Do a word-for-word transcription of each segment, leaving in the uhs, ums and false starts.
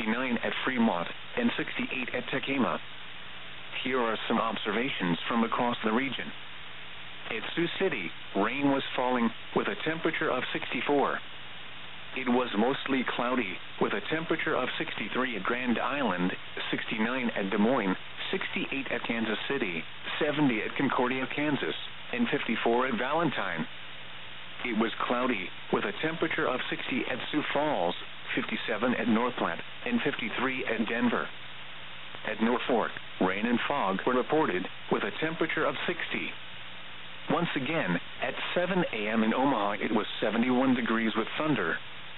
sixty-nine at Fremont and sixty-eight at Tecama. Here are some observations from across the region. At Sioux City, rain was falling with a temperature of sixty-four. It was mostly cloudy with a temperature of sixty-three at Grand Island, sixty-nine at Des Moines, sixty-eight at Kansas City, seventy at Concordia, Kansas, and fifty-four at Valentine. It was cloudy with a temperature of sixty at Sioux Falls, fifty-seven at North Platte, and fifty-three at Denver. At Norfolk, rain and fog were reported with a temperature of sixty. Once again, at seven a m in Omaha it was seventy-one degrees with thunder.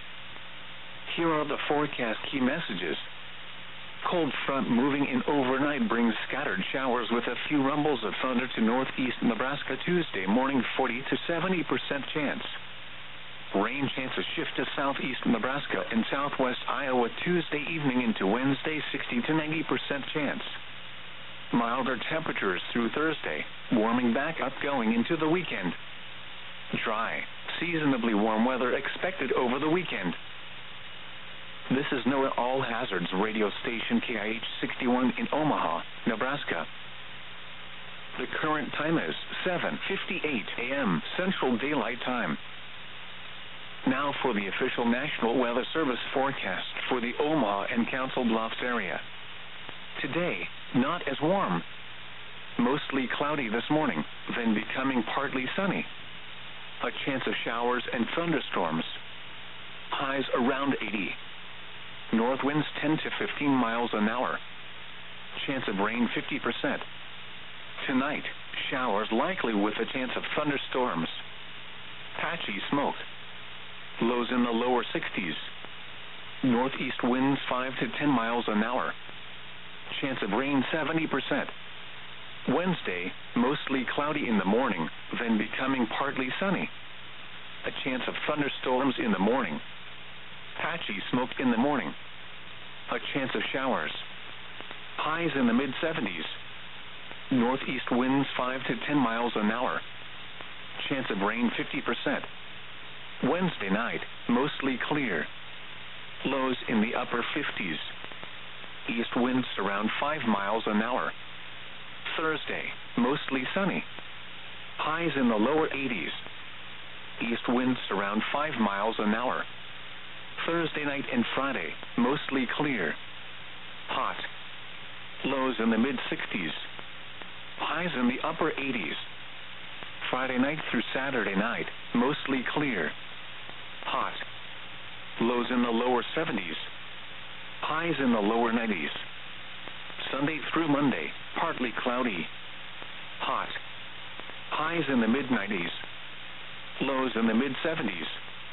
Here are the forecast key messages. Cold front moving in overnight brings scattered showers with a few rumbles of thunder to northeast Nebraska Tuesday morning, forty to seventy percent chance. Rain chances shift to southeast Nebraska and southwest Iowa Tuesday evening into Wednesday, sixty to ninety percent chance. Milder temperatures through Thursday, warming back up going into the weekend. Dry, seasonably warm weather expected over the weekend. This is NOAA All Hazards radio station K I H sixty-one in Omaha, Nebraska. The current time is seven fifty-eight a m Central Daylight Time. Now for the official National Weather Service forecast for the Omaha and Council Bluffs area. Today, not as warm. Mostly cloudy this morning, then becoming partly sunny. A chance of showers and thunderstorms. Highs around eighty. North winds ten to fifteen miles an hour. Chance of rain fifty percent. Tonight, showers likely with a chance of thunderstorms. Patchy smoke. Lows in the lower sixties. Northeast winds five to ten miles an hour. Chance of rain seventy percent. Wednesday, mostly cloudy in the morning, then becoming partly sunny. A chance of thunderstorms in the morning. Patchy smoke in the morning. A chance of showers. Highs in the mid seventies. Northeast winds five to ten miles an hour. Chance of rain fifty percent. Wednesday night, mostly clear. Lows in the upper fifties. East winds around five miles an hour. Thursday, mostly sunny. Highs in the lower eighties. East winds around five miles an hour. Thursday night and Friday, mostly clear. Hot. Lows in the mid sixties. Highs in the upper eighties. Friday night through Saturday night, mostly clear. Hot. Lows in the lower seventies. Highs in the lower nineties. Sunday through Monday, partly cloudy. Hot. Highs in the mid nineties. Lows in the mid seventies.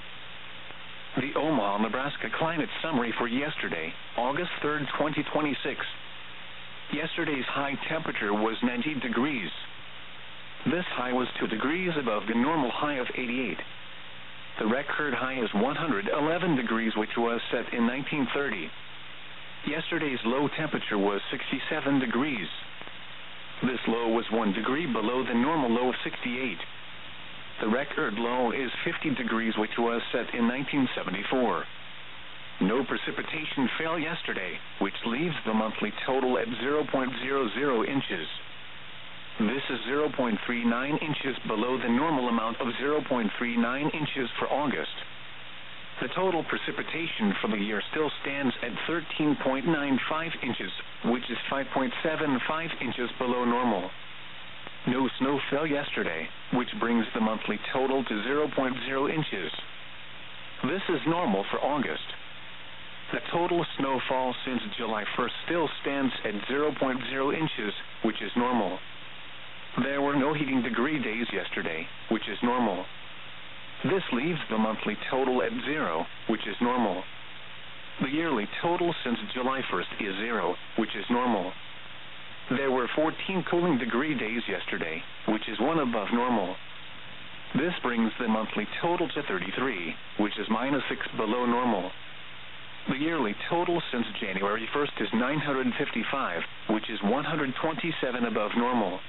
The Omaha, Nebraska climate summary for yesterday, August third, twenty twenty-six. Yesterday's high temperature was ninety degrees. This high was two degrees above the normal high of eighty-eight. The record high is one hundred eleven degrees, which was set in nineteen thirty. Yesterday's low temperature was sixty-seven degrees. This low was one degree below the normal low of sixty-eight. The record low is fifty degrees, which was set in nineteen seventy-four. No precipitation fell yesterday, which leaves the monthly total at zero point zero zero inches. This is zero point three nine inches below the normal amount of zero point three nine inches for August. The total precipitation for the year still stands at thirteen point nine five inches, which is five point seven five inches below normal. No snow fell yesterday, which brings the monthly total to zero point zero inches. This is normal for August. The total snowfall since July first still stands at zero point zero inches, which is normal. There were no heating degree days yesterday, which is normal. This leaves the monthly total at zero, which is normal. The yearly total since July first is zero, which is normal. There were fourteen cooling degree days yesterday, which is one above normal. This brings the monthly total to thirty-three, which is minus six below normal. The yearly total since January first is nine hundred fifty-five, which is one hundred twenty-seven above normal.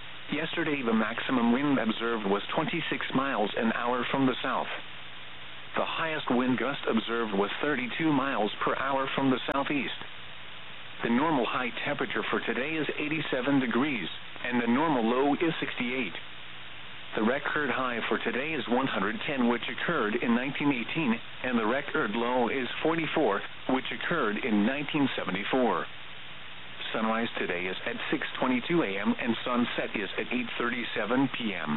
Yesterday the maximum wind observed was twenty-six miles an hour from the south. The highest wind gust observed was thirty-two miles per hour from the southeast. The normal high temperature for today is eighty-seven degrees, and the normal low is sixty-eight. The record high for today is one hundred ten, which occurred in nineteen eighteen, and the record low is forty-four, which occurred in nineteen seventy-four. Sunrise today is at six twenty-two a m and sunset is at eight thirty-seven p m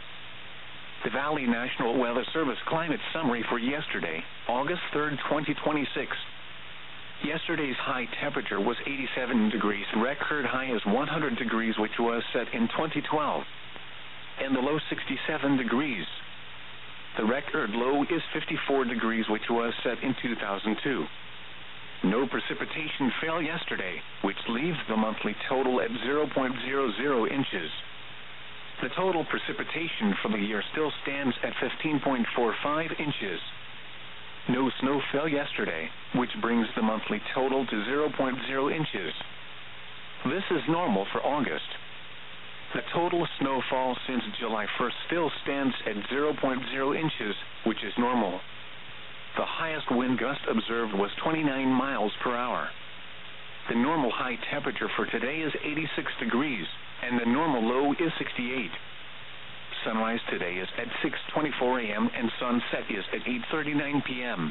The Valley National Weather Service climate summary for yesterday, August third, twenty twenty-six. Yesterday's high temperature was eighty-seven degrees. Record high is one hundred degrees, which was set in twenty twelve. And the low sixty-seven degrees. The record low is fifty-four degrees, which was set in two thousand two. No precipitation fell yesterday, which leaves the monthly total at zero point zero zero inches. The total precipitation for the year still stands at fifteen point four five inches. No snow fell yesterday, which brings the monthly total to zero point zero inches. This is normal for August. The total snowfall since July first still stands at zero point zero inches, which is normal. The highest wind gust observed was twenty-nine miles per hour. The normal high temperature for today is eighty-six degrees, and the normal low is sixty-eight. Sunrise today is at six twenty-four a m and sunset is at eight thirty-nine p m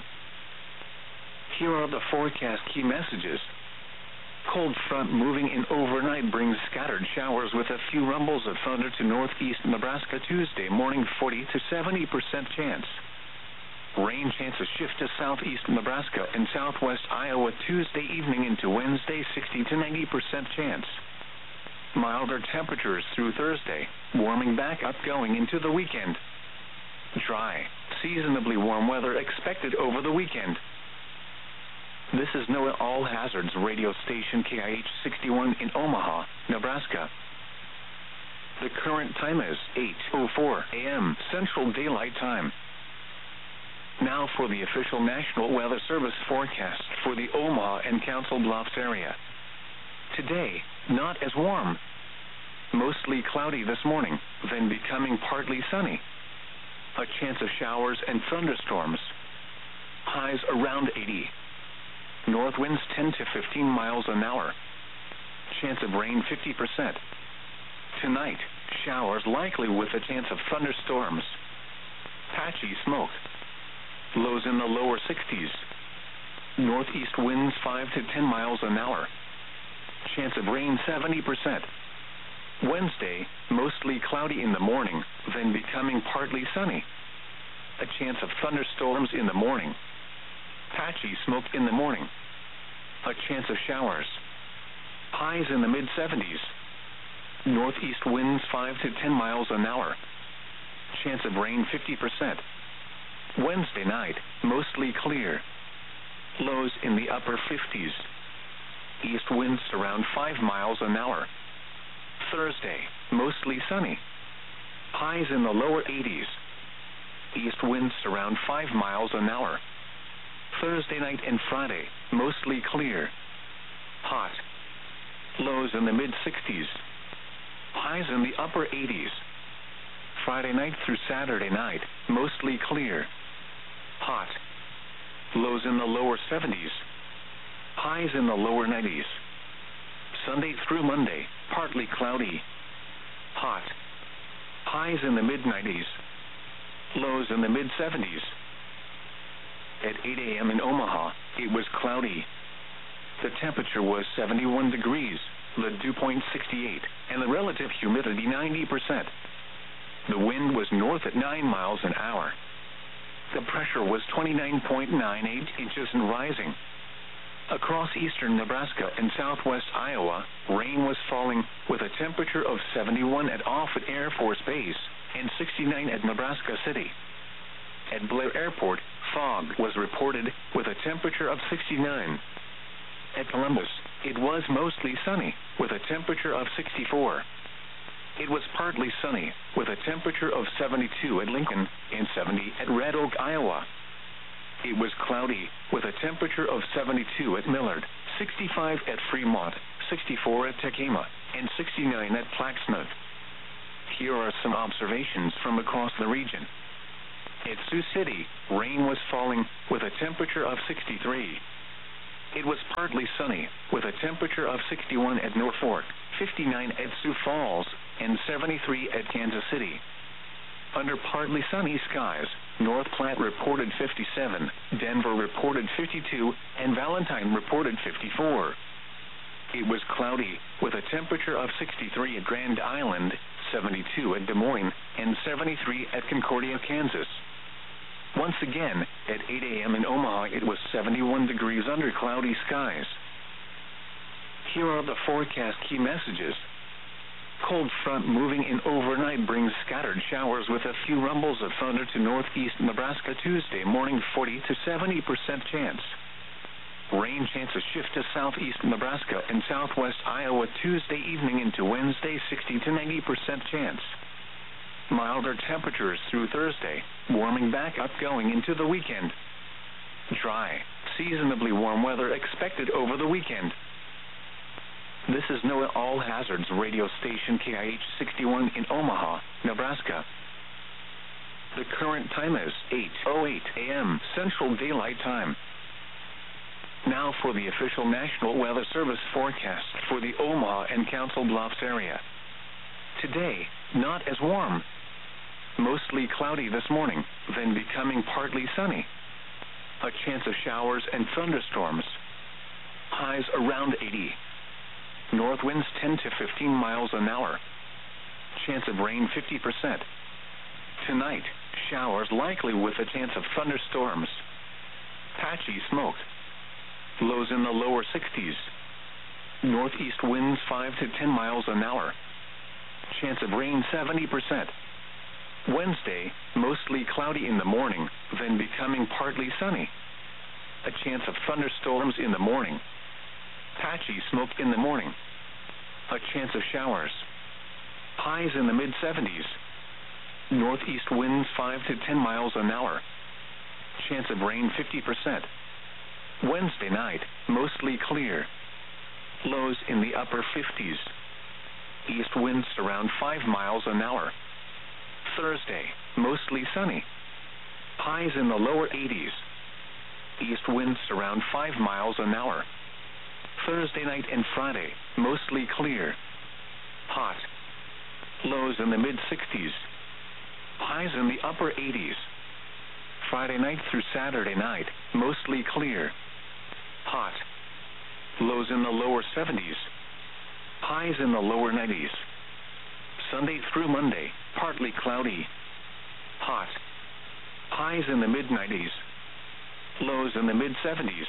Here are the forecast key messages. Cold front moving in overnight brings scattered showers with a few rumbles of thunder to northeast Nebraska Tuesday morning, forty to seventy percent chance. Rain chances shift to southeast Nebraska and southwest Iowa Tuesday evening into Wednesday, sixty to ninety percent chance. Milder temperatures through Thursday, warming back up going into the weekend. Dry, seasonably warm weather expected over the weekend. This is NOAA All Hazards radio station K I H sixty-one in Omaha, Nebraska. The current time is eight oh four a m Central Daylight Time. Now for the official National Weather Service forecast for the Omaha and Council Bluffs area. Today, not as warm. Mostly cloudy this morning, then becoming partly sunny. A chance of showers and thunderstorms. Highs around eighty. North winds ten to fifteen miles an hour. Chance of rain fifty percent. Tonight, showers likely with a chance of thunderstorms. Patchy smoke. Lows in the lower sixties. Northeast winds five to ten miles an hour. Chance of rain seventy percent. Wednesday, mostly cloudy in the morning, then becoming partly sunny. A chance of thunderstorms in the morning. Patchy smoke in the morning. A chance of showers. Highs in the mid seventies. Northeast winds five to ten miles an hour. Chance of rain fifty percent. Wednesday night, mostly clear. Lows in the upper fifties. East winds around five miles an hour. Thursday, mostly sunny. Highs in the lower eighties. East winds around five miles an hour. Thursday night and Friday, mostly clear. Hot. Lows in the mid sixties. Highs in the upper eighties. Friday night through Saturday night, mostly clear. Hot. Lows in the lower seventies. Highs in the lower nineties. Sunday through Monday, partly cloudy. Hot. Highs in the mid nineties. Lows in the mid seventies. At eight a m in Omaha, it was cloudy. The temperature was seventy-one degrees, the dew point sixty-eight, and the relative humidity ninety percent. The wind was north at nine miles an hour. The pressure was twenty-nine point nine eight inches and rising. Across eastern Nebraska and southwest Iowa, rain was falling with a temperature of seventy-one at Offutt Air Force Base and sixty-nine at Nebraska City. At Blair Airport, fog was reported with a temperature of sixty-nine. At Columbus, it was mostly sunny with a temperature of sixty-four. It was partly sunny with a temperature of seventy-two at Lincoln and seventy at Red Oak, Iowa. It was cloudy with a temperature of seventy-two at Millard, sixty-five at Fremont, sixty-four at Tekema, and sixty-nine at Plaxnut. Here are some observations from across the region. At Sioux City, rain was falling with a temperature of sixty-three. It was partly sunny with a temperature of sixty-one at Norfolk, fifty-nine at Sioux Falls, and seventy-three at Kansas City. Under partly sunny skies, North Platte reported fifty-seven, Denver reported fifty-two, and Valentine reported fifty-four. It was cloudy with a temperature of sixty-three at Grand Island, seventy-two at Des Moines, and seventy-three at Concordia, Kansas. Once again, at eight a m in Omaha, it was seventy-one degrees under cloudy skies. Here are the forecast key messages. Cold front moving in overnight brings scattered showers with a few rumbles of thunder to northeast Nebraska Tuesday morning, forty to seventy percent chance. Rain chances shift to southeast Nebraska and southwest Iowa Tuesday evening into Wednesday, sixty to ninety percent chance. Milder temperatures through Thursday, warming back up going into the weekend. Dry, seasonably warm weather expected over the weekend. This is NOAA All Hazards radio station K I H sixty-one in Omaha, Nebraska. The current time is eight oh eight a m Central Daylight Time. Now for the official National Weather Service forecast for the Omaha and Council Bluffs area. Today, not as warm. Mostly cloudy this morning, then becoming partly sunny. A chance of showers and thunderstorms. Highs around eighty. North winds ten to fifteen miles an hour. Chance of rain fifty percent. Tonight, showers likely with a chance of thunderstorms. Patchy smoke. Lows in the lower sixties. Northeast winds five to ten miles an hour. Chance of rain seventy percent. Wednesday, mostly cloudy in the morning, then becoming partly sunny. A chance of thunderstorms in the morning. Patchy smoke in the morning. A chance of showers. Highs in the mid seventies. Northeast winds five to ten miles an hour. Chance of rain fifty percent. Wednesday night, mostly clear. Lows in the upper fifties. East winds around five miles an hour. Thursday, mostly sunny. Highs in the lower eighties. East winds around five miles an hour. Thursday night and Friday, mostly clear. Hot. Lows in the mid sixties. Highs in the upper eighties. Friday night through Saturday night, mostly clear. Hot. Lows in the lower seventies. Highs in the lower nineties. Sunday through Monday, partly cloudy. Hot. Highs in the mid nineties. Lows in the mid seventies.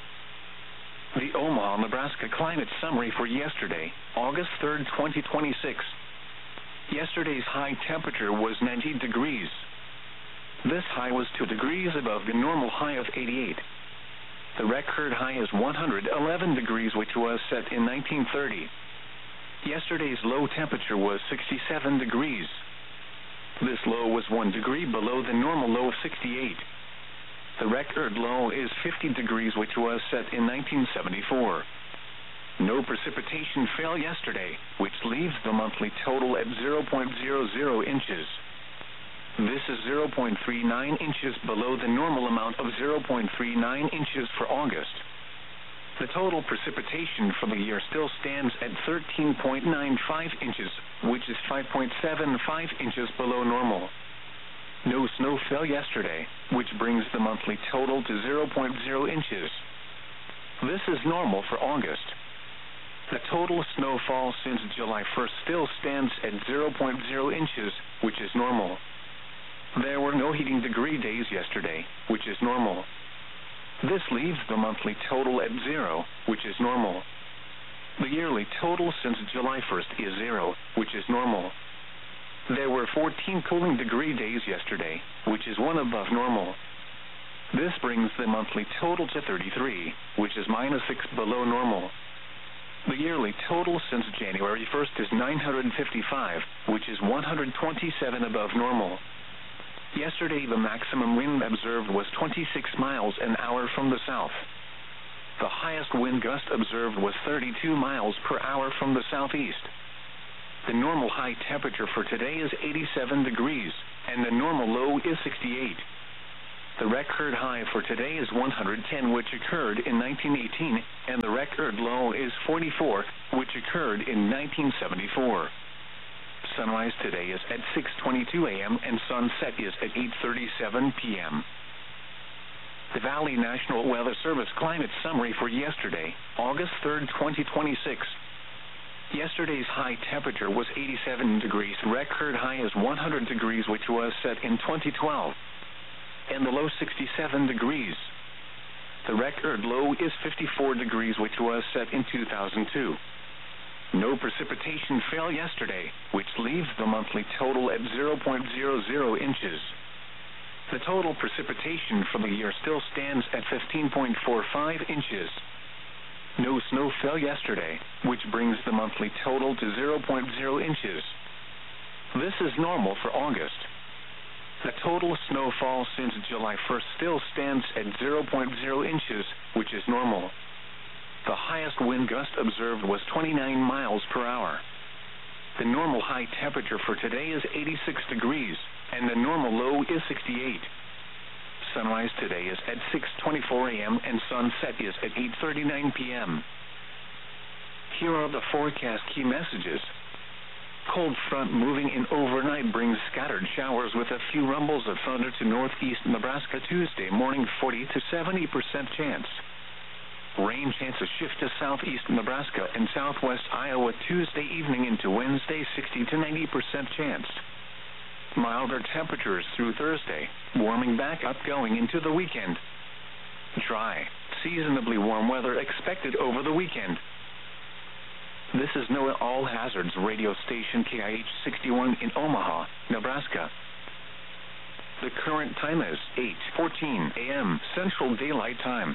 The Omaha, Nebraska climate summary for yesterday, August third, twenty twenty-six. Yesterday's high temperature was ninety degrees. This high was two degrees above the normal high of eighty-eight. The record high is one hundred eleven degrees, which was set in nineteen thirty. Yesterday's low temperature was sixty-seven degrees. This low was one degree below the normal low of sixty-eight. The record low is fifty degrees, which was set in nineteen seventy-four. No precipitation fell yesterday, which leaves the monthly total at zero point zero zero inches. This is zero point three nine inches below the normal amount of zero point three nine inches for August. The total precipitation for the year still stands at thirteen point nine five inches, which is five point seven five inches below normal. No snow fell yesterday, which brings the monthly total to zero point zero inches. This is normal for August. The total snowfall since July first still stands at zero point zero inches, which is normal. There were no heating degree days yesterday, which is normal. This leaves the monthly total at zero, which is normal. The yearly total since July first is zero, which is normal. There were fourteen cooling degree days yesterday, which is one above normal. This brings the monthly total to thirty-three, which is minus six below normal. The yearly total since January first is nine hundred fifty-five, which is one hundred twenty-seven above normal. Yesterday, the maximum wind observed was twenty-six miles an hour from the south. The highest wind gust observed was thirty-two miles per hour from the southeast. The normal high temperature for today is eighty-seven degrees. and the normal low is sixty-eight. The record high for today is one hundred ten, which occurred in nineteen eighteen, and the record low is forty-four, which occurred in nineteen seventy-four. Sunrise today is at six twenty-two a m and sunset is at eight thirty-seven p m The Valley National Weather Service climate summary for yesterday, August third, twenty twenty-six. Yesterday's high temperature was eighty-seven degrees. Record high is one hundred degrees, which was set in twenty twelve. And the low sixty-seven degrees. The record low is fifty-four degrees, which was set in two thousand two. No precipitation fell yesterday, which leaves the monthly total at zero point zero zero inches. The total precipitation for the year still stands at fifteen point four five inches. No snow fell yesterday, which brings the monthly total to zero point zero inches. This is normal for August. The total snowfall since July first still stands at zero point zero inches, which is normal. The highest wind gust observed was twenty-nine miles per hour. The normal high temperature for today is eighty-six degrees, and the normal low is sixty-eight. Sunrise today is at six twenty-four a m and sunset is at eight thirty-nine p m Here are the forecast key messages. Cold front moving in overnight brings scattered showers with a few rumbles of thunder to northeast Nebraska Tuesday morning, forty to seventy percent chance. Rain chances shift to southeast Nebraska and southwest Iowa Tuesday evening into Wednesday, sixty to ninety percent chance. Milder temperatures through Thursday, warming back up going into the weekend. Dry, seasonably warm weather expected over the weekend. This is NOAA All Hazards radio station K I H sixty-one in Omaha, Nebraska. The current time is eight fourteen a m Central Daylight Time.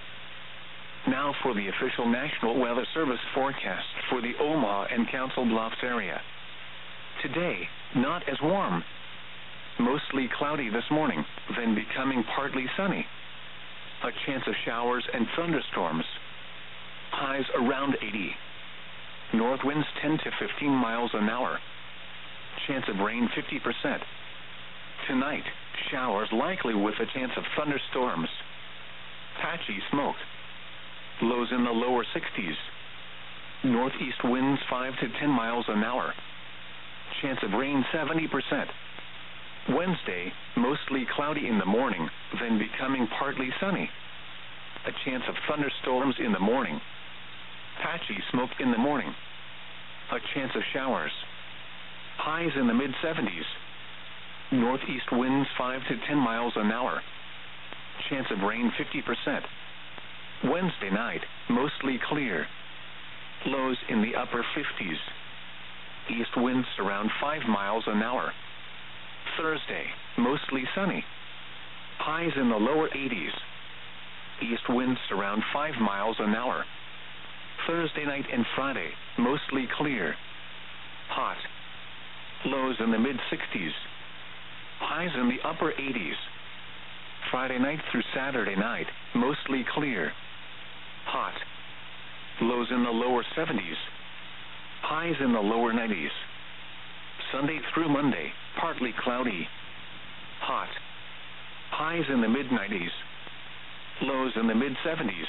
Now for the official National Weather Service forecast for the Omaha and Council Bluffs area. Today, not as warm. Mostly cloudy this morning, then becoming partly sunny. A chance of showers and thunderstorms. Highs around eighty. North winds ten to fifteen miles an hour. Chance of rain fifty percent. Tonight, showers likely with a chance of thunderstorms. Patchy smoke. Lows in the lower sixties. Northeast winds five to ten miles an hour. Chance of rain seventy percent. Wednesday, mostly cloudy in the morning, then becoming partly sunny. A chance of thunderstorms in the morning. Patchy smoke in the morning. A chance of showers. Highs in the mid seventies. Northeast winds five to ten miles an hour. Chance of rain fifty percent. Wednesday night, mostly clear. Lows in the upper fifties. East winds around five miles an hour. Thursday, mostly sunny. Highs in the lower eighties. East winds around five miles an hour. Thursday night and Friday, mostly clear. Hot. Lows in the mid sixties. Highs in the upper eighties. Friday night through Saturday night, mostly clear. Hot. Lows in the lower seventies. Highs in the lower nineties. Sunday through Monday, partly cloudy. Hot. Highs in the mid nineties. Lows in the mid seventies.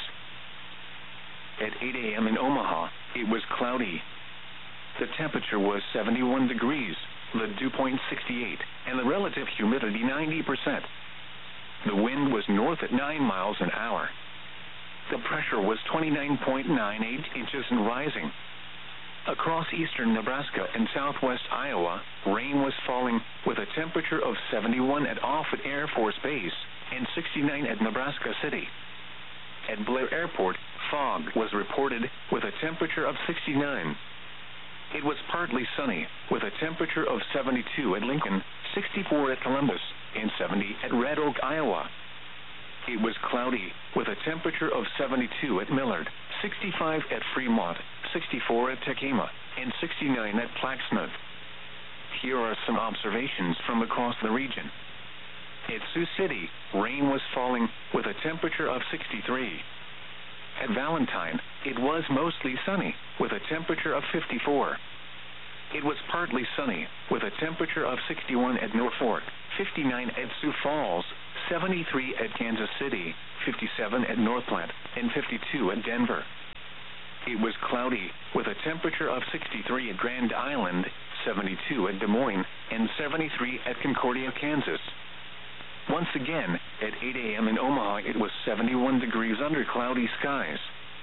At eight a m in Omaha, it was cloudy. The temperature was seventy-one degrees, the dew point sixty-eight, and the relative humidity ninety percent. The wind was north at nine miles an hour. The pressure was twenty-nine point nine eight inches and rising. Across eastern Nebraska and southwest Iowa, rain was falling with a temperature of seventy-one at Offutt Air Force Base and sixty-nine at Nebraska City. At Blair Airport, fog was reported with a temperature of sixty-nine. It was partly sunny with a temperature of seventy-two at Lincoln, sixty-four at Columbus, and seventy at Red Oak, Iowa. It was cloudy with a temperature of seventy-two at Millard, sixty-five at Fremont, sixty-four at Tekema, and sixty-nine at Plaxmouth. Here are some observations from across the region. At Sioux City, rain was falling with a temperature of sixty-three. At Valentine, it was mostly sunny with a temperature of fifty-four. It was partly sunny, with a temperature of sixty-one at Norfolk, fifty-nine at Sioux Falls, seventy-three at Kansas City, fifty-seven at North Platte, and fifty-two at Denver. It was cloudy, with a temperature of sixty-three at Grand Island, seventy-two at Des Moines, and seventy-three at Concordia, Kansas. Once again, at eight a.m. in Omaha, it was seventy-one degrees under cloudy skies.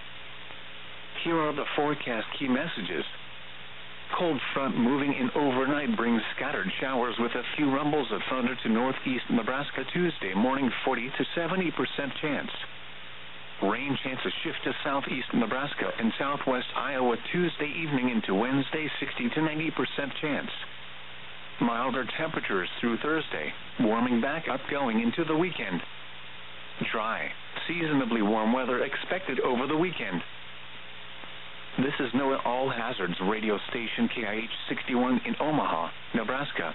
Here are the forecast key messages. Cold front moving in overnight brings scattered showers with a few rumbles of thunder to northeast Nebraska Tuesday morning, forty to seventy percent chance. Rain chances shift to southeast Nebraska and southwest Iowa Tuesday evening into Wednesday, sixty to ninety percent chance. Milder temperatures through Thursday, warming back up going into the weekend. Dry, seasonably warm weather expected over the weekend. This is NOAA All Hazards radio station K I H sixty-one in Omaha, Nebraska.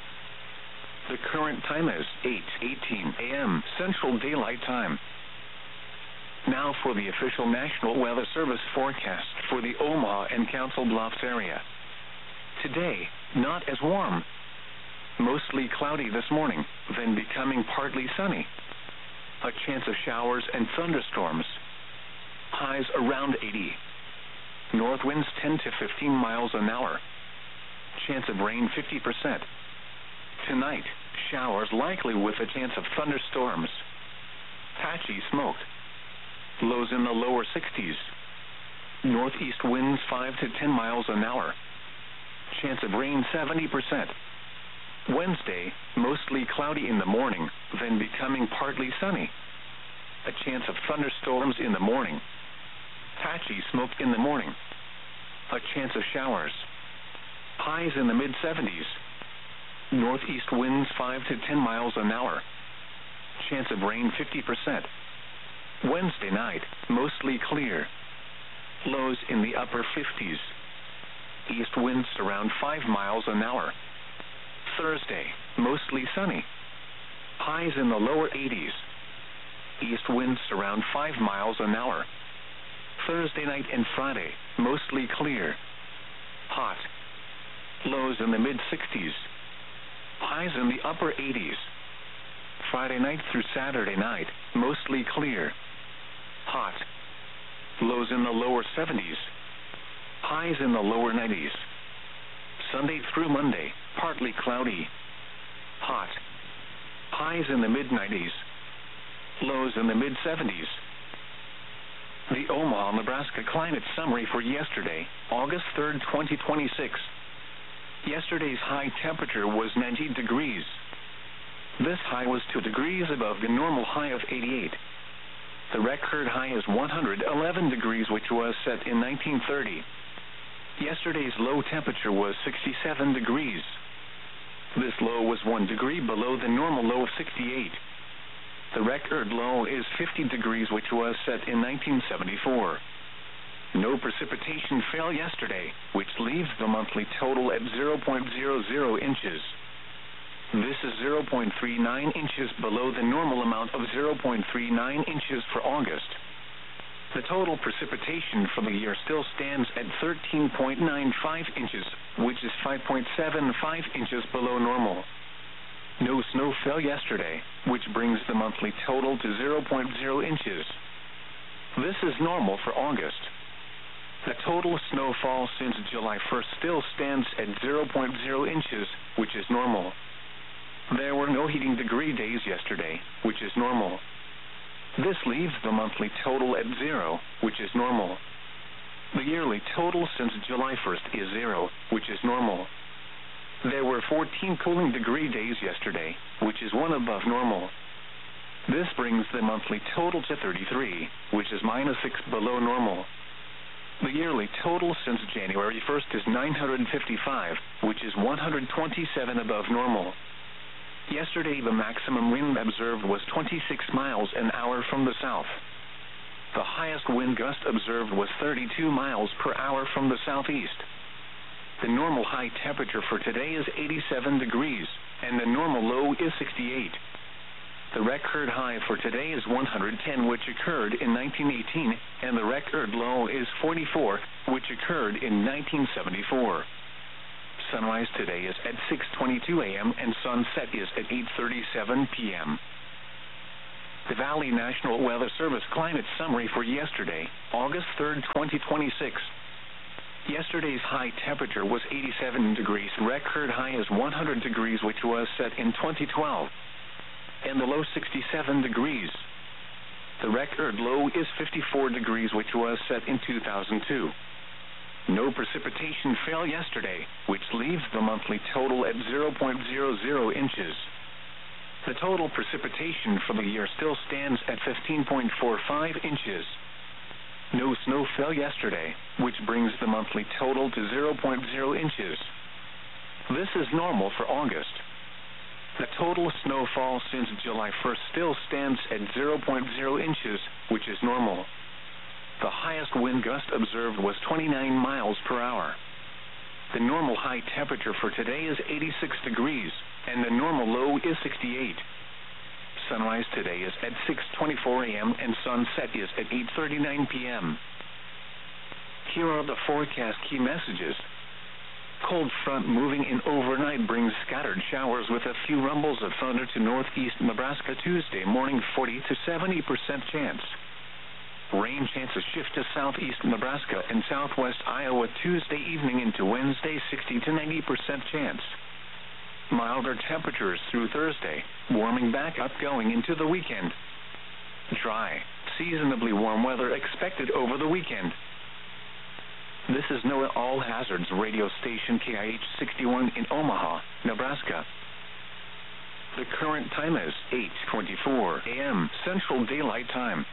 The current time is eight eighteen a.m. Central Daylight Time. Now for the official National Weather Service forecast for the Omaha and Council Bluffs area. Today, not as warm. Mostly cloudy this morning, then becoming partly sunny. A chance of showers and thunderstorms. Highs around eighty. North winds ten to fifteen miles an hour. Chance of rain fifty percent. Tonight, showers likely with a chance of thunderstorms. Patchy smoke. Lows in the lower sixties. Northeast winds five to ten miles an hour. Chance of rain seventy percent. Wednesday, mostly cloudy in the morning, then becoming partly sunny. A chance of thunderstorms in the morning. Patchy smoke in the morning. A chance of showers. Highs in the mid seventies. Northeast winds five to ten miles an hour. Chance of rain fifty percent. Wednesday night, mostly clear. Lows in the upper fifties. East winds around five miles an hour. Thursday, mostly sunny. Highs in the lower eighties. East winds around five miles an hour. Thursday night and Friday, mostly clear. Hot. Lows in the mid sixties. Highs in the upper eighties. Friday night through Saturday night, mostly clear. Hot. Lows in the lower seventies. Highs in the lower nineties. Sunday through Monday, partly cloudy. Hot. Highs in the mid nineties. Lows in the mid seventies. The Omaha, Nebraska climate summary for yesterday, August third, twenty twenty-six. Yesterday's high temperature was ninety degrees. This high was two degrees above the normal high of eighty-eight. The record high is one hundred eleven degrees, which was set in nineteen thirty. Yesterday's low temperature was sixty-seven degrees. This low was one degree below the normal low of sixty-eight. The record low is fifty degrees, which was set in nineteen seventy-four. No precipitation fell yesterday, which leaves the monthly total at zero point zero zero inches. This is zero point three nine inches below the normal amount of zero point three nine inches for August. The total precipitation for the year still stands at thirteen point nine five inches, which is five point seven five inches below normal. No snow fell yesterday, which brings the monthly total to zero point zero inches. This is normal for August. The total snowfall since July first still stands at zero point zero inches, which is normal. There were no heating degree days yesterday, which is normal. This leaves the monthly total at zero, which is normal. The yearly total since July first is zero, which is normal. There were fourteen cooling degree days yesterday, which is one above normal. This brings the monthly total to thirty-three, which is minus six below normal. The yearly total since January first is nine hundred fifty-five, which is one hundred twenty-seven above normal. Yesterday, the maximum wind observed was twenty-six miles an hour from the south. The highest wind gust observed was thirty-two miles per hour from the southeast. The normal high temperature for today is eighty-seven degrees, and the normal low is sixty-eight. The record high for today is one hundred ten, which occurred in nineteen eighteen, and the record low is forty-four, which occurred in nineteen seventy-four. Sunrise today is at six twenty-two a m and sunset is at eight thirty-seven p m The Valley National Weather Service climate summary for yesterday, August third, twenty twenty-six. Yesterday's high temperature was eighty-seven degrees. Record high is one hundred degrees, which was set in twenty twelve. And the low sixty-seven degrees. The record low is fifty-four degrees, which was set in two thousand two. No precipitation fell yesterday, which leaves the monthly total at zero point zero zero inches. The total precipitation for the year still stands at fifteen point four five inches. No snow fell yesterday, which brings the monthly total to zero point zero inches. This is normal for August. The total snowfall since July first still stands at zero point zero inches, which is normal. The highest wind gust observed was twenty-nine miles per hour. The normal high temperature for today is eighty-six degrees, and the normal low is sixty-eight. Sunrise today is at six twenty-four a m and sunset is at eight thirty-nine p m Here are the forecast key messages. Cold front moving in overnight brings scattered showers with a few rumbles of thunder to northeast Nebraska Tuesday morning, forty to seventy percent chance. Rain chances shift to southeast Nebraska and southwest Iowa Tuesday evening into Wednesday, sixty to ninety percent chance. Milder temperatures through Thursday, warming back up going into the weekend. Dry, seasonably warm weather expected over the weekend. This is NOAA All Hazards radio station K I H sixty-one in Omaha, Nebraska. The current time is eight twenty-four a m Central Daylight Time.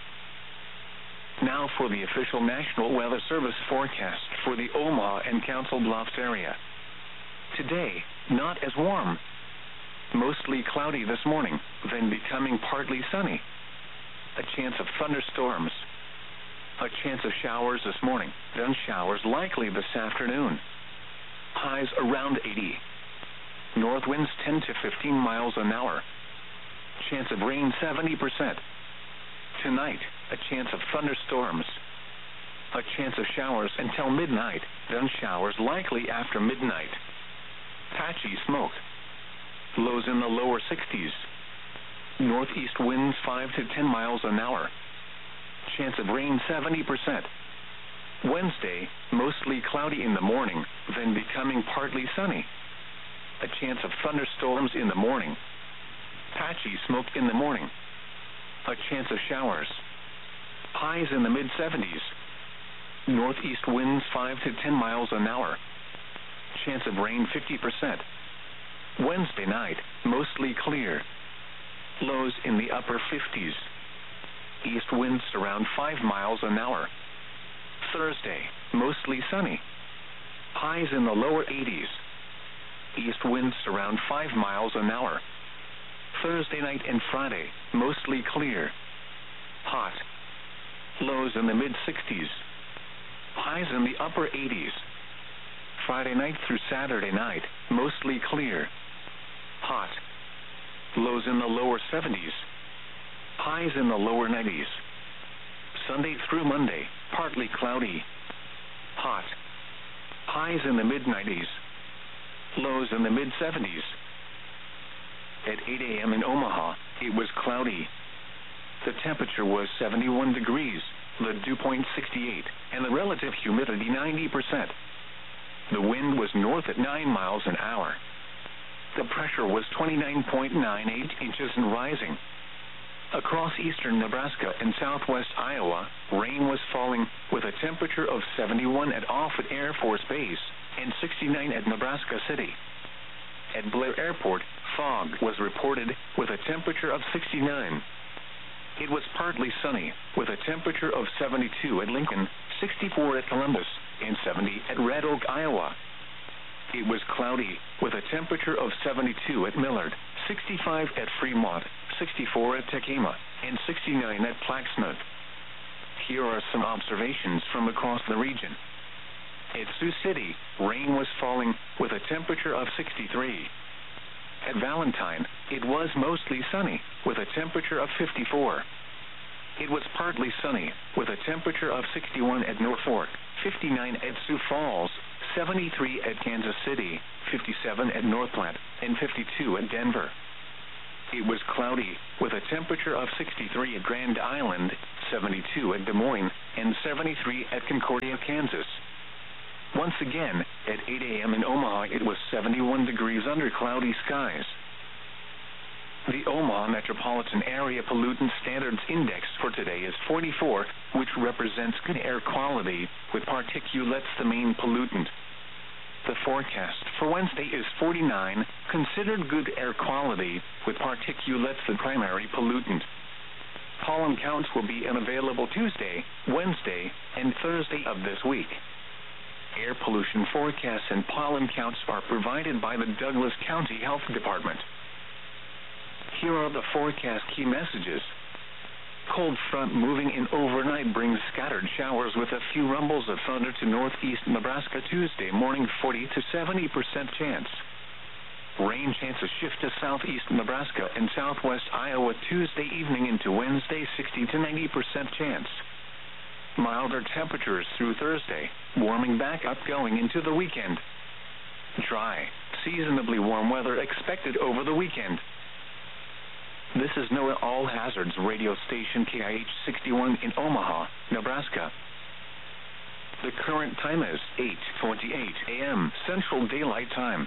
Now for the official National Weather Service forecast for the Omaha and Council Bluffs area. Today, not as warm. Mostly cloudy this morning, then becoming partly sunny. A chance of thunderstorms. A chance of showers this morning, then showers likely this afternoon. Highs around eighty. North winds ten to fifteen miles an hour. Chance of rain seventy percent. Tonight, a chance of thunderstorms. A chance of showers until midnight, then showers likely after midnight. Patchy smoke. Lows in the lower sixties. Northeast winds five to ten miles an hour. Chance of rain seventy percent. Wednesday, mostly cloudy in the morning, then becoming partly sunny. A chance of thunderstorms in the morning. Patchy smoke in the morning. A chance of showers. Highs in the mid seventies. Northeast winds five to ten miles an hour. Chance of rain fifty percent. Wednesday night, mostly clear. Lows in the upper fifties. East winds around five miles an hour. Thursday, mostly sunny. Highs in the lower eighties. East winds around five miles an hour. Thursday night and Friday, mostly clear. Hot. Lows in the mid sixties. Highs in the upper eighties. Friday night through Saturday night, mostly clear. Hot. Lows in the lower seventies. Highs in the lower nineties. Sunday through Monday, partly cloudy. Hot. Highs in the mid nineties. Lows in the mid seventies. At eight a m in Omaha, it was cloudy. The temperature was seventy-one degrees, the dew point sixty-eight, and the relative humidity ninety percent. The wind was north at nine miles an hour. The pressure was twenty-nine point nine eight inches and rising. Across eastern Nebraska and southwest Iowa, rain was falling with a temperature of seventy-one at Offutt Air Force Base and sixty-nine at Nebraska City. At Blair Airport, fog was reported with a temperature of sixty-nine. It was partly sunny with a temperature of seventy-two at Lincoln, sixty-four at Columbus, and seventy at Red Oak, Iowa. It was cloudy with a temperature of seventy-two at Millard, sixty-five at Fremont, sixty-four at Tekema, and sixty-nine at Plaxmouth. Here are some observations from across the region. At Sioux City, rain was falling with a temperature of sixty-three. At Valentine, it was mostly sunny with a temperature of fifty-four. It was partly sunny with a temperature of sixty-one at Norfolk, fifty-nine at Sioux Falls, seventy-three at Kansas City, fifty-seven at Northland, and fifty-two at Denver. It was cloudy, with a temperature of sixty-three at Grand Island, seventy-two at Des Moines, and seventy-three at Concordia, Kansas. Once again, at eight a m in Omaha, it was seventy-one degrees under cloudy skies. The Omaha Metropolitan Area Pollutant Standards Index for today is forty-four, which represents good air quality, with particulates the main pollutant. The forecast for Wednesday is forty-nine, considered good air quality, with particulates the primary pollutant. Pollen counts will be unavailable Tuesday, Wednesday, and Thursday of this week. Air pollution forecasts and pollen counts are provided by the Douglas County Health Department. Here are the forecast key messages. Cold front moving in overnight brings scattered showers with a few rumbles of thunder to northeast Nebraska Tuesday morning, forty to seventy percent chance. Rain chances shift to southeast Nebraska and southwest Iowa Tuesday evening into Wednesday, sixty to ninety percent chance. Milder temperatures through Thursday, warming back up going into the weekend. Dry, seasonably warm weather expected over the weekend. This is NOAA All Hazards radio station K I H sixty-one in Omaha, Nebraska. The current time is eight twenty-eight a m Central Daylight Time.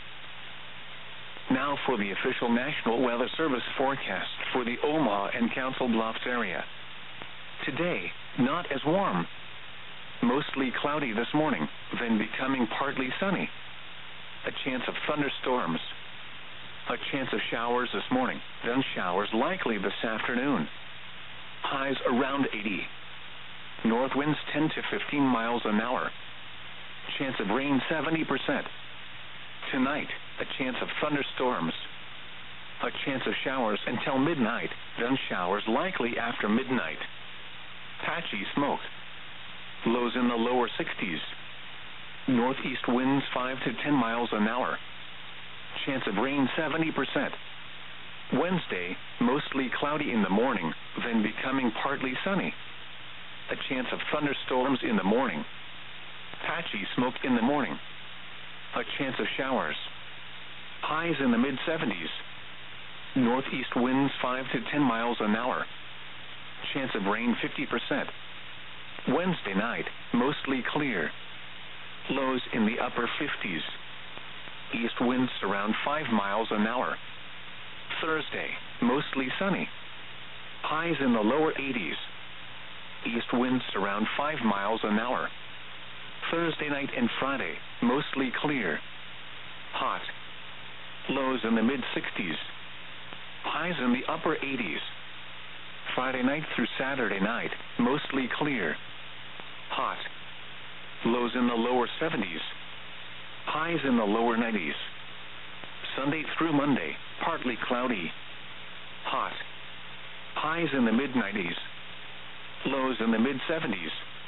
Now for the official National Weather Service forecast for the Omaha and Council Bluffs area. Today, not as warm. Mostly cloudy this morning, then becoming partly sunny. A chance of thunderstorms. A chance of showers this morning, then showers likely this afternoon. Highs around eighty. North winds ten to fifteen miles an hour. Chance of rain seventy percent. Tonight, a chance of thunderstorms. A chance of showers until midnight, then showers likely after midnight. Patchy smoke. Lows in the lower sixties. Northeast winds five to ten miles an hour. Chance of rain seventy percent. Wednesday, mostly cloudy in the morning, then becoming partly sunny. A chance of thunderstorms in the morning. Patchy smoke in the morning. A chance of showers. Highs in the mid seventies. Northeast winds five to ten miles an hour. Chance of rain fifty percent. Wednesday night, mostly clear. Lows in the upper fifties. East winds around five miles an hour. Thursday, mostly sunny. Highs in the lower eighties. East winds around five miles an hour. Thursday night and Friday, mostly clear. Hot. Lows in the mid sixties. Highs in the upper eighties. Friday night through Saturday night, mostly clear. Hot. Lows in the lower seventies. Highs in the lower nineties. Sunday through Monday, partly cloudy. Hot. Highs in the mid nineties. Lows in the mid seventies.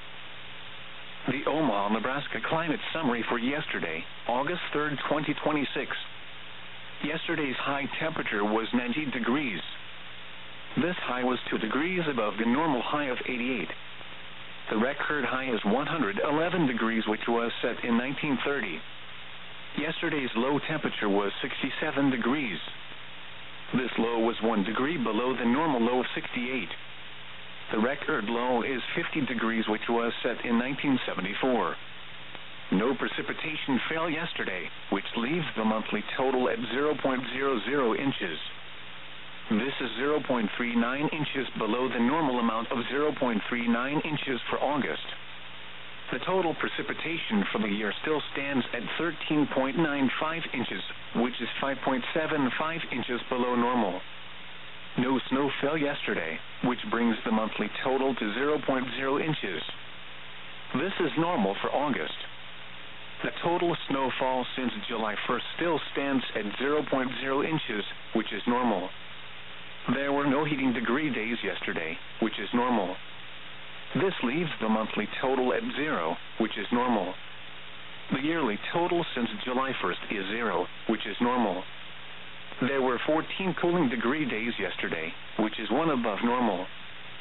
The Omaha, Nebraska climate summary for yesterday, August third, twenty twenty-six. Yesterday's high temperature was ninety degrees. This high was two degrees above the normal high of eighty-eight. The record high is one hundred eleven degrees, which was set in nineteen thirty. Yesterday's low temperature was sixty-seven degrees. This low was one degree below the normal low of sixty-eight. The record low is fifty degrees, which was set in nineteen seventy-four. No precipitation fell yesterday, which leaves the monthly total at zero point zero zero inches. This is zero point three nine inches below the normal amount of zero point three nine inches for August. The total precipitation for the year still stands at thirteen point nine five inches, which is five point seven five inches below normal. No snow fell yesterday, which brings the monthly total to zero point zero inches. This is normal for August. The total snowfall since July first still stands at zero point zero inches, which is normal. There were no heating degree days yesterday, which is normal. This leaves the monthly total at zero, which is normal. The yearly total since July first is zero, which is normal. There were fourteen cooling degree days yesterday, which is one above normal.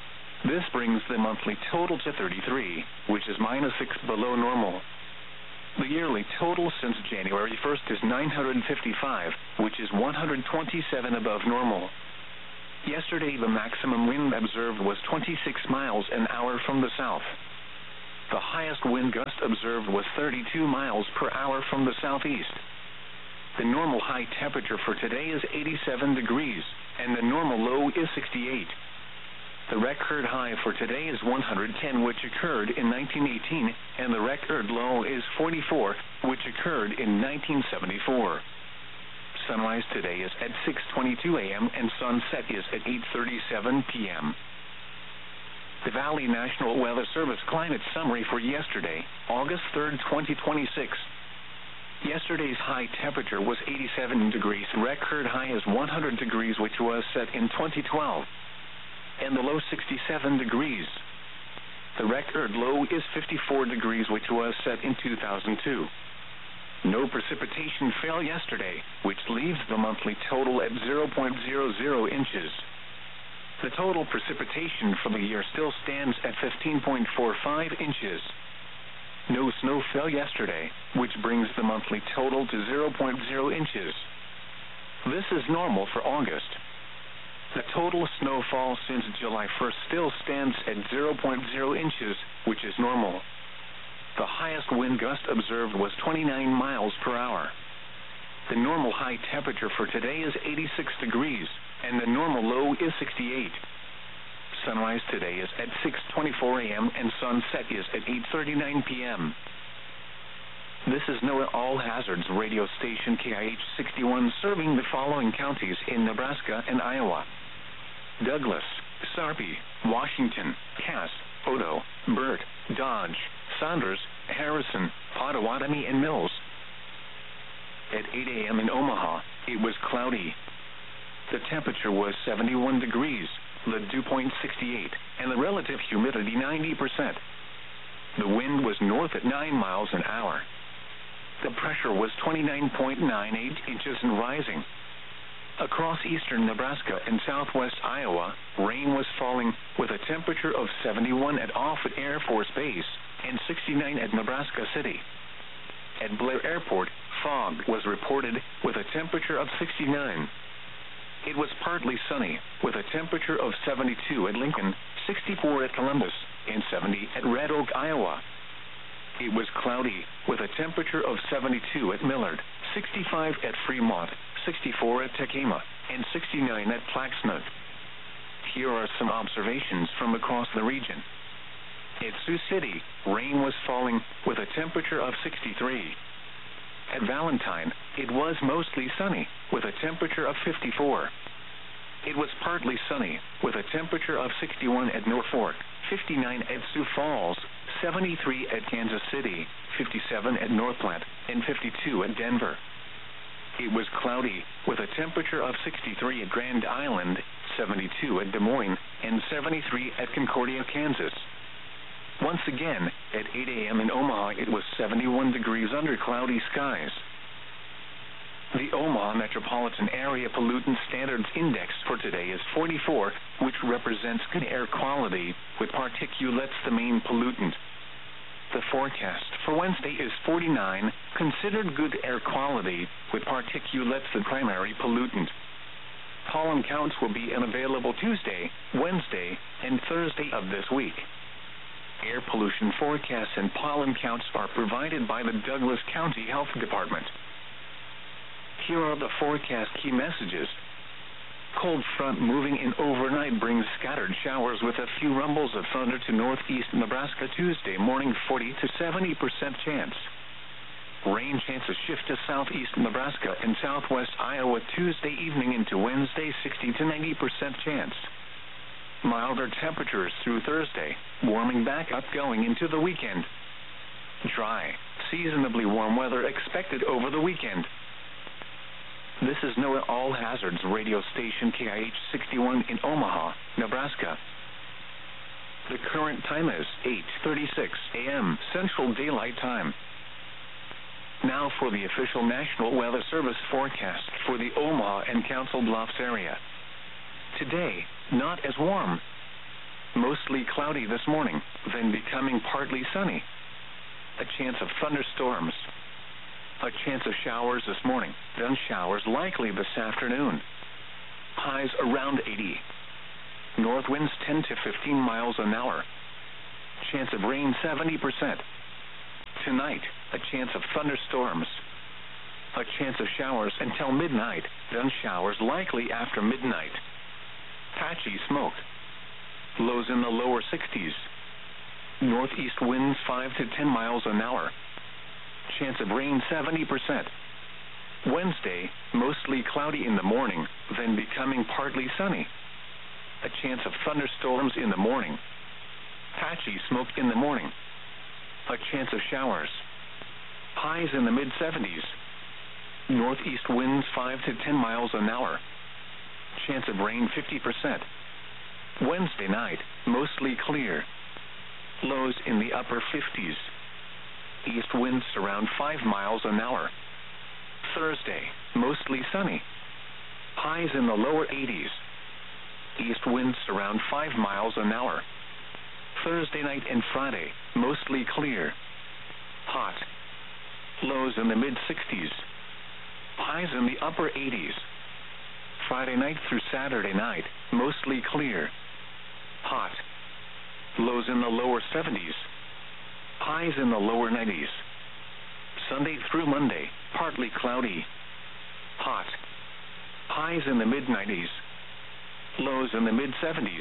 This brings the monthly total to thirty-three, which is minus six below normal. The yearly total since January first is nine hundred fifty-five, which is one hundred twenty-seven above normal. Yesterday, the maximum wind observed was twenty-six miles an hour from the south. The highest wind gust observed was thirty-two miles per hour from the southeast. The normal high temperature for today is eighty-seven degrees, and the normal low is sixty-eight. The record high for today is one hundred ten, which occurred in nineteen eighteen, and the record low is forty-four, which occurred in nineteen seventy-four. Sunrise today is at six twenty-two a m and sunset is at eight thirty-seven p m The Valley National Weather Service Climate Summary for yesterday, August third, twenty twenty-six. Yesterday's high temperature was eighty-seven degrees. Record high is one hundred degrees, which was set in twenty twelve. And the low sixty-seven degrees. The record low is fifty-four degrees, which was set in two thousand two. No precipitation fell yesterday, which leaves the monthly total at zero point zero zero inches. The total precipitation for the year still stands at fifteen point four five inches. No snow fell yesterday, which brings the monthly total to zero point zero inches. This is normal for August. The total snowfall since July first still stands at zero point zero inches, which is normal. The highest wind gust observed was twenty-nine miles per hour. The normal high temperature for today is eighty-six degrees, and the normal low is sixty-eight. Sunrise today is at six twenty-four a m and sunset is at eight thirty-nine p m This is NOAA All Hazards radio station K I H sixty-one, serving the following counties in Nebraska and Iowa: Douglas, Sarpy, Washington, Cass, Odo, Burt, Dodge, Saunders, Harrison, Potawatomi, and Mills. At eight a m in Omaha, it was cloudy. The temperature was seventy-one degrees, the dew point sixty-eight, and the relative humidity ninety percent. The wind was north at nine miles an hour. The pressure was twenty-nine point nine eight inches and rising. Across eastern Nebraska and southwest Iowa, rain was falling, with a temperature of seventy-one at Offutt Air Force Base and sixty-nine at Nebraska City. At Blair Airport, fog was reported, with a temperature of sixty-nine. It was partly sunny, with a temperature of seventy-two at Lincoln, sixty-four at Columbus, and seventy at Red Oak, Iowa. It was cloudy, with a temperature of seventy-two at Millard, sixty-five at Fremont, sixty-four at Tekema, and sixty-nine at Plaxnut. Here are some observations from across the region. At Sioux City, rain was falling, with a temperature of sixty-three. At Valentine, it was mostly sunny, with a temperature of fifty-four. It was partly sunny, with a temperature of sixty-one at Norfolk, fifty-nine at Sioux Falls, seventy-three at Kansas City, fifty-seven at North Platte, and fifty-two at Denver. It was cloudy, with a temperature of sixty-three at Grand Island, seventy-two at Des Moines, and seventy-three at Concordia, Kansas. Once again, at eight a m in Omaha, it was seventy-one degrees under cloudy skies. The Omaha Metropolitan Area Pollutant Standards Index for today is forty-four, which represents good air quality, with particulates the main pollutant. The forecast for Wednesday is forty-nine, considered good air quality, with particulates the primary pollutant. Pollen counts will be unavailable Tuesday, Wednesday, and Thursday of this week. Air pollution forecasts and pollen counts are provided by the Douglas County Health Department. Here are the forecast key messages. Cold front moving in overnight brings scattered showers with a few rumbles of thunder to northeast Nebraska Tuesday morning, forty to seventy percent chance. Rain chances shift to southeast Nebraska and southwest Iowa Tuesday evening into Wednesday, sixty to ninety percent chance. Milder temperatures through Thursday, warming back up going into the weekend. Dry, seasonably warm weather expected over the weekend. This is NOAA All Hazards radio station K I H sixty-one in Omaha, Nebraska. The current time is eight thirty-six a m Central Daylight Time. Now for the official National Weather Service forecast for the Omaha and Council Bluffs area. Today, not as warm. Mostly cloudy this morning, then becoming partly sunny. A chance of thunderstorms. A chance of showers this morning, then showers likely this afternoon. Highs around eighty. North winds ten to fifteen miles an hour. Chance of rain seventy percent. Tonight, a chance of thunderstorms. A chance of showers until midnight, then showers likely after midnight. Patchy smoke. Lows in the lower sixties. Northeast winds five to ten miles an hour. Chance of rain seventy percent. Wednesday, mostly cloudy in the morning, then becoming partly sunny. A chance of thunderstorms in the morning. Patchy smoke in the morning. A chance of showers. Highs in the mid seventies. Northeast winds five to ten miles an hour. Chance of rain fifty percent. Wednesday night, mostly clear. Lows in the upper fifties. East winds around five miles an hour. Thursday, mostly sunny. Highs in the lower eighties. East winds around five miles an hour. Thursday night and Friday, mostly clear. Hot. Lows in the mid sixties. Highs in the upper eighties. Friday night through Saturday night, mostly clear. Hot. Lows in the lower seventies. Highs in the lower nineties. Sunday through Monday, partly cloudy. Hot. Highs in the mid nineties. Lows in the mid seventies.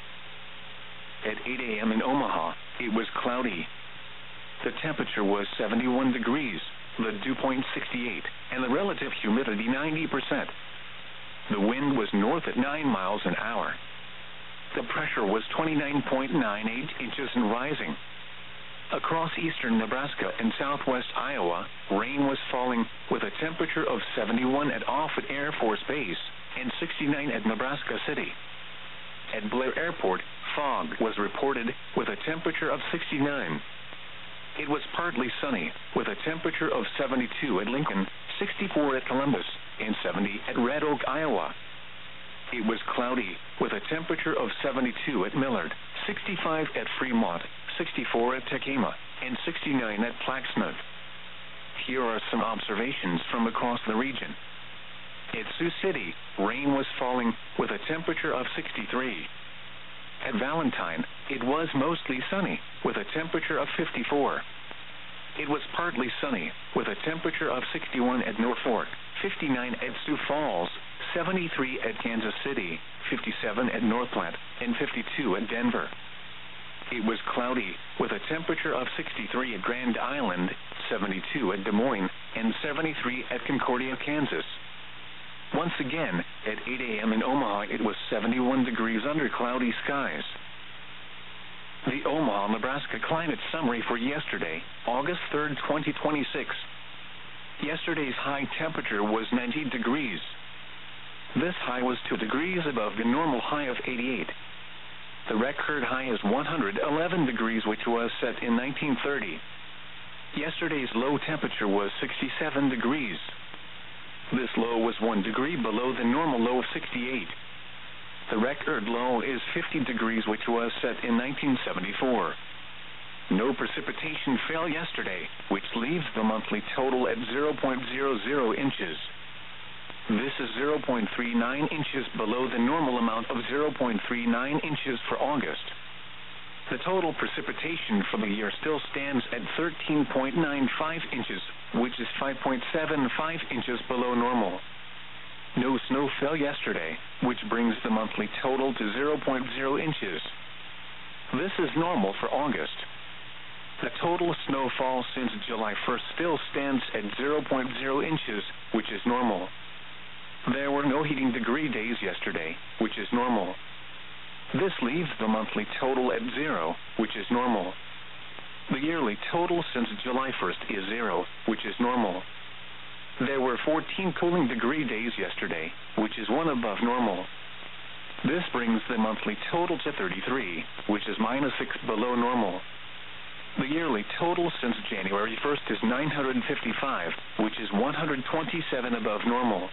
At eight a.m. in Omaha, it was cloudy. The temperature was seventy-one degrees, the dew point sixty-eight, and the relative humidity ninety percent. The wind was north at nine miles an hour. The pressure was twenty-nine point nine eight inches and rising. Across eastern Nebraska and southwest Iowa, rain was falling with a temperature of seventy-one at Offutt Air Force Base and sixty-nine at Nebraska City. At Blair Airport, fog was reported with a temperature of sixty-nine. It was partly sunny with a temperature of seventy-two at Lincoln, sixty-four at Columbus, and seventy at Red Oak, Iowa. It was cloudy with a temperature of seventy-two at Millard, sixty-five at Fremont, sixty-four at Tekema, and sixty-nine at Plaxmouth. Here are some observations from across the region. At Sioux City, rain was falling with a temperature of sixty-three. At Valentine, it was mostly sunny with a temperature of fifty-four. It was partly sunny with a temperature of sixty-one at Norfolk, fifty-nine at Sioux Falls, seventy-three at Kansas City, fifty-seven at North Platte, and fifty-two at Denver. It was cloudy with a temperature of sixty-three at Grand Island, seventy-two at Des Moines, and seventy-three at Concordia, Kansas. Once again, at eight a.m. in Omaha, it was seventy-one degrees under cloudy skies. The Omaha, Nebraska climate summary for yesterday, August third, twenty twenty-six. Yesterday's high temperature was ninety degrees. This high was two degrees above the normal high of eighty-eight. The record high is one hundred eleven degrees, which was set in nineteen thirty. Yesterday's low temperature was sixty-seven degrees. This low was one degree below the normal low of sixty-eight. The record low is fifty degrees, which was set in nineteen seventy-four. No precipitation fell yesterday, which leaves the monthly total at zero point zero zero inches. This is zero point three nine inches below the normal amount of zero point three nine inches for August. The total precipitation for the year still stands at thirteen point nine five inches, which is five point seven five inches below normal. No snow fell yesterday, which brings the monthly total to zero point zero inches. This is normal for August. The total snowfall since July first still stands at zero point zero inches, which is normal. There were no heating degree days yesterday, which is normal. This leaves the monthly total at zero, which is normal. The yearly total since July first is zero, which is normal. There were fourteen cooling degree days yesterday, which is one above normal. This brings the monthly total to thirty-three, which is minus six below normal. The yearly total since January first is nine hundred fifty-five, which is one hundred twenty-seven above normal.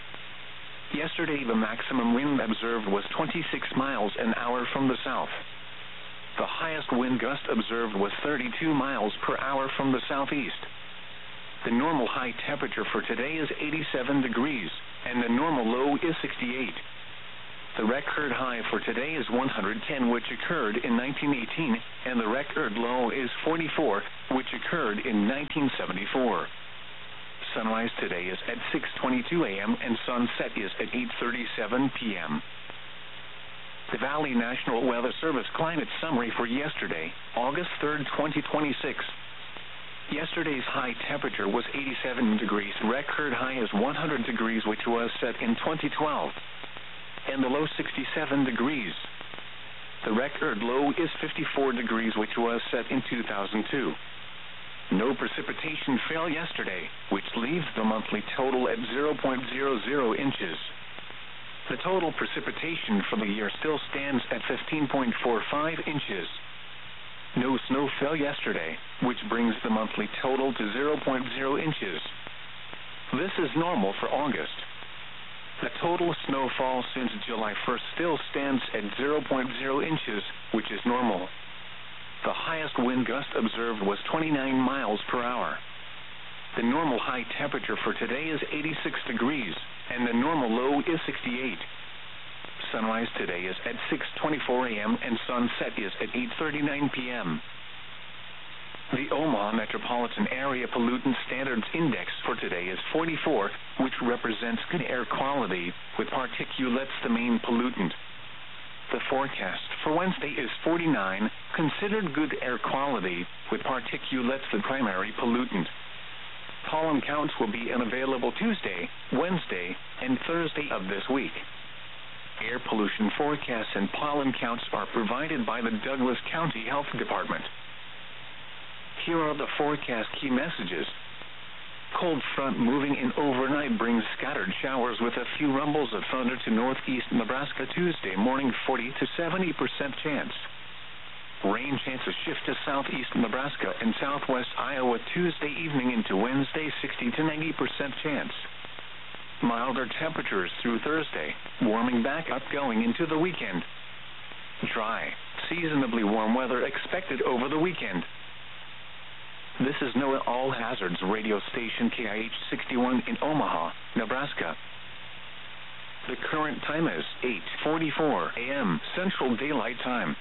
Yesterday, the maximum wind observed was twenty-six miles an hour from the south. The highest wind gust observed was thirty-two miles per hour from the southeast. The normal high temperature for today is eighty-seven degrees, and the normal low is sixty-eight. The record high for today is one hundred ten, which occurred in nineteen eighteen, and the record low is forty-four, which occurred in nineteen seventy-four. Sunrise today is at six twenty-two a m and sunset is at eight thirty-seven p m The Valley National Weather Service Climate Summary for yesterday, August third, twenty twenty-six. Yesterday's high temperature was eighty-seven degrees. Record high is one hundred degrees, which was set in twenty twelve. And the low sixty-seven degrees. The record low is fifty-four degrees, which was set in two thousand two. No precipitation fell yesterday, which leaves the monthly total at zero point zero zero inches. The total precipitation for the year still stands at fifteen point four five inches. No snow fell yesterday, which brings the monthly total to zero point zero inches. This is normal for August. The total snowfall since July first still stands at zero point zero inches, which is normal. The highest wind gust observed was twenty-nine miles per hour. The normal high temperature for today is eighty-six degrees, and the normal low is sixty-eight. Sunrise today is at six twenty-four a m and sunset is at eight thirty-nine p m The Omaha Metropolitan Area Pollutant Standards Index for today is forty-four, which represents good air quality, with particulates the main pollutant. The forecast for Wednesday is forty-nine, considered good air quality, with particulates the primary pollutant. Pollen counts will be unavailable Tuesday, Wednesday, and Thursday of this week. Air pollution forecasts and pollen counts are provided by the Douglas County Health Department. Here are the forecast key messages. Cold front moving in overnight brings scattered showers with a few rumbles of thunder to northeast Nebraska Tuesday morning, forty to seventy percent chance. Rain chances shift to southeast Nebraska and southwest Iowa Tuesday evening into Wednesday, sixty to ninety percent chance. Milder temperatures through Thursday, warming back up going into the weekend. Dry, seasonably warm weather expected over the weekend. This is NOAA All Hazards radio station K I H sixty-one in Omaha, Nebraska. The current time is eight forty-four a m Central Daylight Time.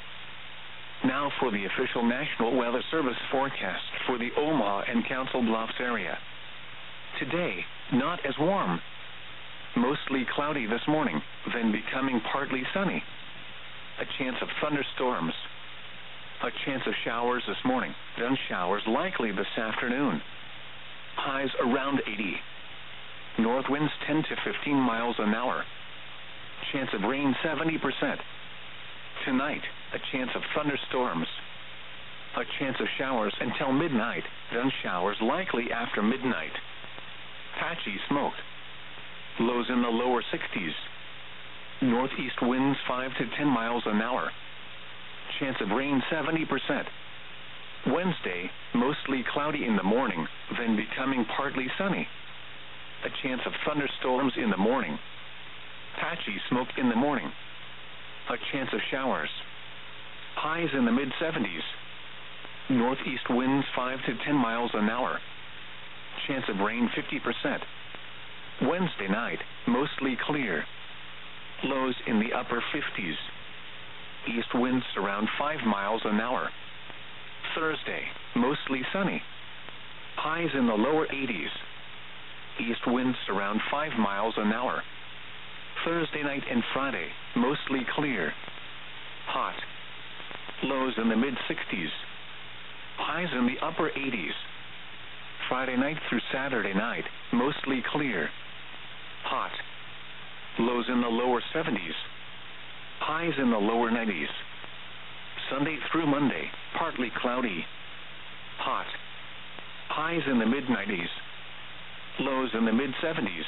Now for the official National Weather Service forecast for the Omaha and Council Bluffs area. Today, not as warm. Mostly cloudy this morning, then becoming partly sunny. A chance of thunderstorms. A chance of showers this morning, then showers likely this afternoon. Highs around eighty. North winds ten to fifteen miles an hour. Chance of rain seventy percent. Tonight, a chance of thunderstorms. A chance of showers until midnight, then showers likely after midnight. Patchy smoke. Lows in the lower sixties. Northeast winds five to ten miles an hour. Chance of rain seventy percent. Wednesday, mostly cloudy in the morning, then becoming partly sunny. A chance of thunderstorms in the morning. Patchy smoke in the morning. A chance of showers. Highs in the mid seventies. Northeast winds five to ten miles an hour. Chance of rain fifty percent. Wednesday night, mostly clear. Lows in the upper fifties. East winds around five miles an hour. Thursday, mostly sunny. Highs in the lower eighties. East winds around five miles an hour. Thursday night and Friday, mostly clear. Hot. Lows in the mid sixties. Highs in the upper eighties. Friday night through Saturday night, mostly clear. Hot. Lows in the lower seventies. Highs in the lower nineties. Sunday through Monday, partly cloudy. Hot. Highs in the mid nineties. Lows in the mid seventies.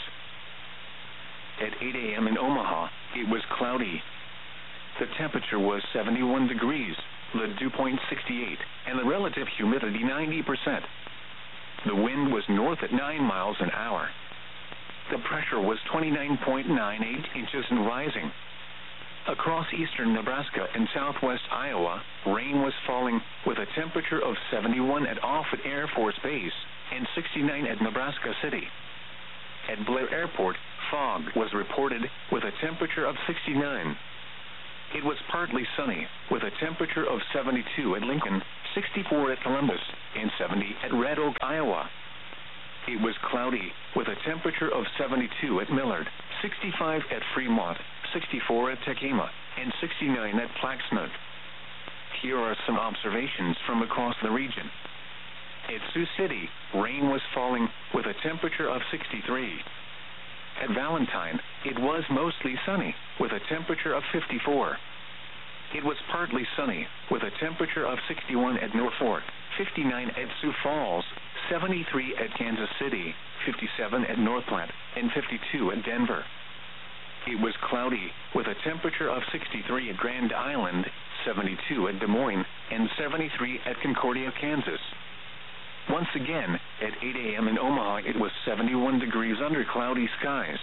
At eight a m in Omaha, it was cloudy. The temperature was seventy-one degrees, the dew point sixty-eight, and the relative humidity ninety percent. The wind was north at nine miles an hour. The pressure was twenty-nine point nine eight inches and rising. Across eastern Nebraska and southwest Iowa, rain was falling, with a temperature of seventy-one at Offutt Air Force Base and sixty-nine at Nebraska City. At Blair Airport, fog was reported, with a temperature of sixty-nine. It was partly sunny, with a temperature of seventy-two at Lincoln, sixty-four at Columbus, and seventy at Red Oak, Iowa. It was cloudy, with a temperature of seventy-two at Millard, sixty-five at Fremont, sixty-four at Tekamah, and sixty-nine at Plaquemine. Here are some observations from across the region. At Sioux City, rain was falling, with a temperature of sixty-three. At Valentine, it was mostly sunny, with a temperature of fifty-four. It was partly sunny, with a temperature of sixty-one at Norfolk, fifty-nine at Sioux Falls, seventy-three at Kansas City, fifty-seven at North Platte, and fifty-two at Denver. It was cloudy, with a temperature of sixty-three at Grand Island, seventy-two at Des Moines, and seventy-three at Concordia, Kansas. Once again, at eight a.m. in Omaha, it was seventy-one degrees under cloudy skies.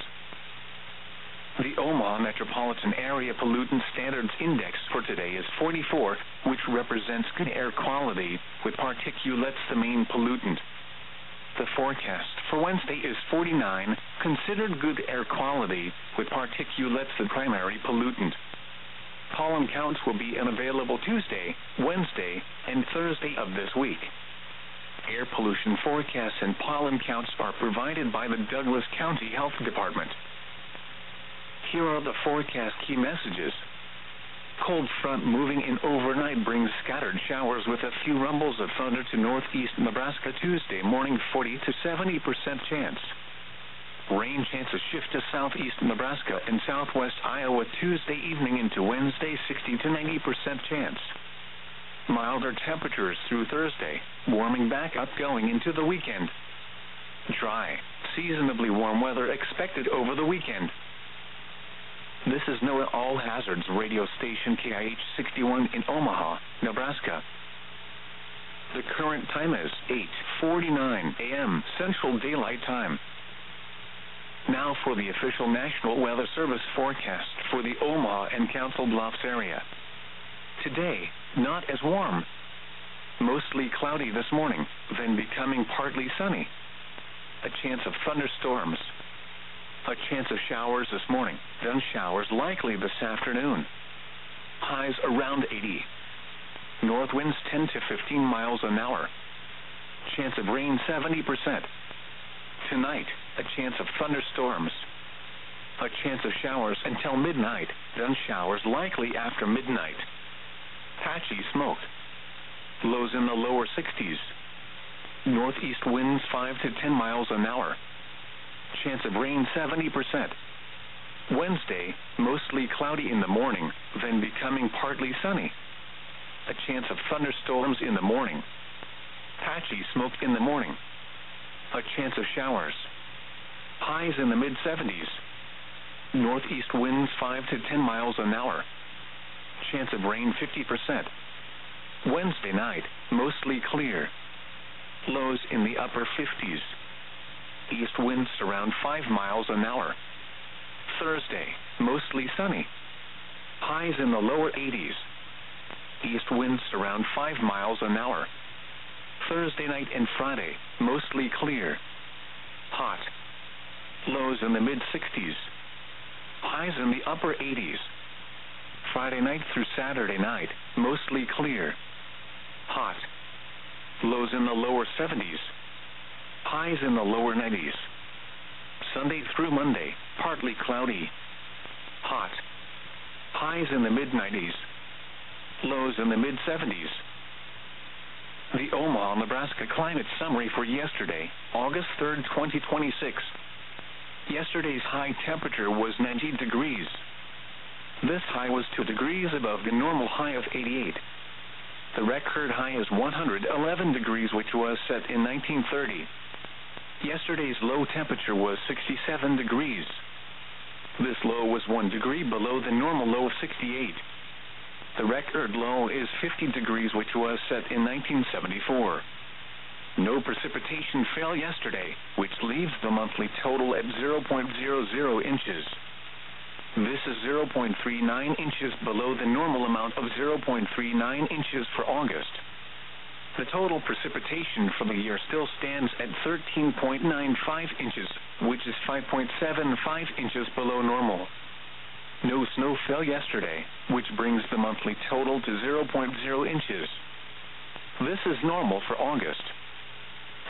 The Omaha Metropolitan Area Pollutant Standards Index for today is forty-four, which represents good air quality, with particulates the main pollutant. The forecast for Wednesday is forty-nine, considered good air quality, with particulates the primary pollutant. Pollen counts will be unavailable Tuesday, Wednesday, and Thursday of this week. Air pollution forecasts and pollen counts are provided by the Douglas County Health Department. Here are the forecast key messages. Cold front moving in overnight brings scattered showers with a few rumbles of thunder to northeast Nebraska Tuesday morning, forty to seventy percent chance. Rain chances shift to southeast Nebraska and southwest Iowa Tuesday evening into Wednesday, sixty to ninety percent chance. Milder temperatures through Thursday, warming back up going into the weekend. Dry, seasonably warm weather expected over the weekend. This is NOAA All Hazards radio station K I H sixty-one in Omaha, Nebraska. The current time is eight forty-nine a.m. Central Daylight Time. Now for the official National Weather Service forecast for the Omaha and Council Bluffs area. Today, not as warm. Mostly cloudy this morning, then becoming partly sunny. A chance of thunderstorms. A chance of showers this morning, then showers likely this afternoon. Highs around eighty. North winds ten to fifteen miles an hour. Chance of rain seventy percent. Tonight, a chance of thunderstorms. A chance of showers until midnight, then showers likely after midnight. Patchy smoke. Lows in the lower sixties. Northeast winds five to ten miles an hour. Chance of rain seventy percent. Wednesday, mostly cloudy in the morning, then becoming partly sunny. A chance of thunderstorms in the morning. Patchy smoke in the morning. A chance of showers. Highs in the mid seventies. Northeast winds five to ten miles an hour. Chance of rain fifty percent. Wednesday night, mostly clear. Lows in the upper fifties. East winds around five miles an hour. Thursday, mostly sunny. Highs in the lower eighties. East winds around five miles an hour. Thursday night and Friday, mostly clear. Hot. Lows in the mid sixties. Highs in the upper eighties. Friday night through Saturday night, mostly clear. Hot. Lows in the lower seventies. Highs in the lower nineties. Sunday through Monday, partly cloudy. Hot. Highs in the mid nineties. Lows in the mid seventies. The Omaha, Nebraska climate summary for yesterday, August third, twenty twenty-six. Yesterday's high temperature was ninety degrees. This high was two degrees above the normal high of eighty-eight. The record high is one hundred eleven degrees, which was set in nineteen thirty. Yesterday's low temperature was sixty-seven degrees. This low was one degree below the normal low of sixty-eight. The record low is fifty degrees, which was set in nineteen seventy-four. No precipitation fell yesterday, which leaves the monthly total at zero point zero zero inches. This is zero point three nine inches below the normal amount of zero point three nine inches for August. The total precipitation for the year still stands at thirteen point nine five inches, which is five point seven five inches below normal. No snow fell yesterday, which brings the monthly total to zero point zero inches. This is normal for August.